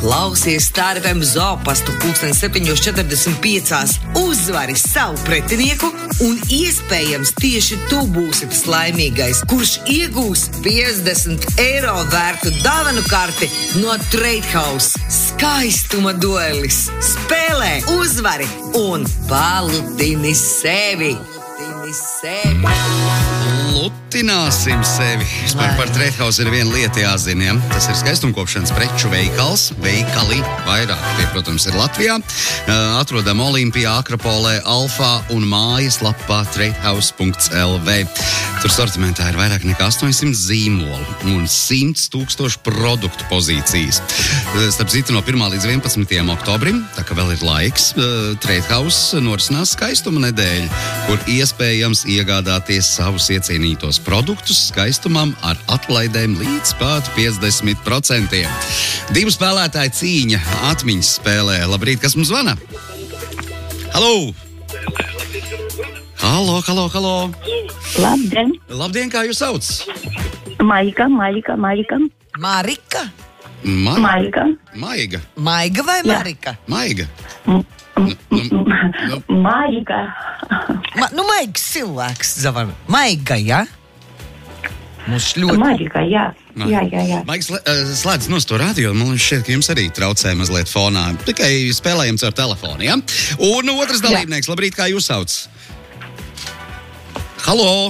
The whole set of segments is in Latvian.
Klausies Star FM Zoopastu 7:45. Uzvari savu pretinieku un iespējams tieši tu būsi tas laimīgais, kurš iegūs 50 eiro vērtu dāvanu karti no Trade House. Skaistuma duelis. Spēlē, uzvari un palutini sevi. Lutināsim sevi. Vispār par Trade House ir viena lieta jāzina. Ja? Tas ir skaistumkopšanas preču veikals. Veikali vairāk, tie, protams, ir Latvijā. Atrodam Olimpijā, Akropolē, Alfā un mājaslapā tradehouse.lv. Tur sortimentā ir vairāk nekā 800 zīmolu un 100,000 produktu pozīcijas. Starp citu, no 1. līdz 11. oktobrim, tā kā vēl ir laiks, Trade House norisinās skaistuma nedēļu, kur iespējams iegādāties savus iecienītos produktus skaistumam ar atlaidēm līdz pat 50%. Divu spēlētāju cīņa atmiņas spēlē. Labrīt, kas mums zvana? Halo! Halo! Labdien! Labdien, kā jūs sauc? Marika. Marika? Maiga. Maiga vai Marika? Maiga. Marika. Maigs cilvēks zavana. Maiga, ja? Mums ļoti... Marika, jā. Jā. Maigs, slēdz nos to radio, man šķiet, ka jums arī traucē mazliet fonā. Tikai spēlējam caur telefonu, ja? Un otrs dalībnieks, labrīt, kā jūs sauc? Halo!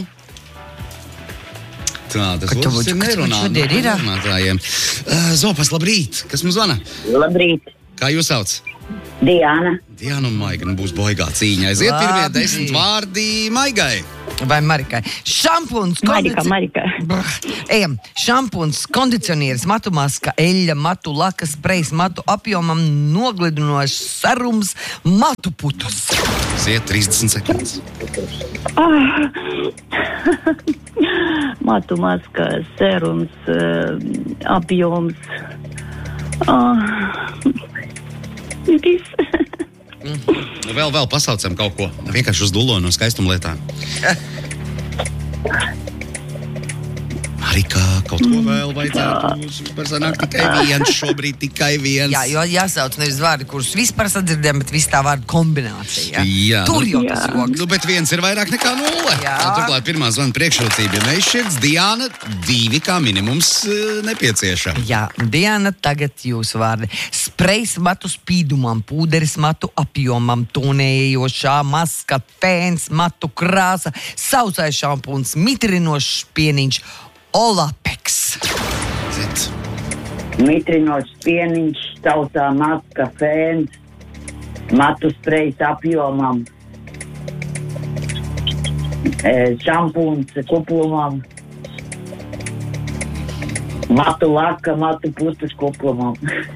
Tā, tas otrs ir nerunājiem. Zopas, labrīt! Kas mums zvana? Labrīt. Kā jūs sauc? Diana. Diana un Maiga, būs boigā cīņa. Aiziet pirmie 10 vārdi Maigai. Vai Marikai? Šampūns, Marika. Ejam. Šampūns, kondicionieris, matu maska, eļļa, matu laka, sprejs, matu apjomam, noglidinošs serums, matu putus. Aiziet 30 sekundes. Matu maska, serums, apjoms. Vēl pasaucam kaut ko. Vienkārši uz dullo no skaistumlietām. Marika, kaut ko vēl vajadzētu. Vispār sanāk tikai viens. Jā, jo jāsauc nevis vārdi, kurus vispār sadzirdējam, bet viss tā vārdu kombinācija. Jā. Tur jau tas joks. Bet viens ir vairāk nekā 0. Turklāt pirmā zvana priekšrocība ir neizšķirts. Diana 2 kā minimums nepieciešama. Jā, Diana, tagad jūsu vārdi. Sprejs matu spīdumam, pūderis matu apjomam, tonējošā maska, fēns, matu krāsa, sausais šampūns, mitrinošs pieniņš, Olapeks. Mitrinošs pieniņš, sausā maska, fēns, matu sprejs apjomam, šampūns kuplumam, matu laka, matu putas kuplumam.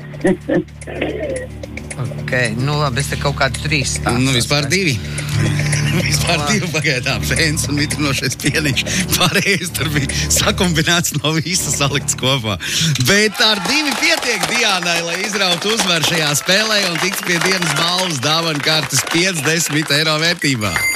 Ok, labi, es te kaut kādu 3 stāstu. Vispār 2. Vispār 2 pagaidām. Fēns un mitrinošais pieniņš. Pārējais tur bija sakombinēts no visa salikts kopā. Bet ar 2 pietiek Diānai, lai izrautu uzvaru šajā spēlē un tiks pie dienas balvas dāvanu kartes 50 eiro vērtībā.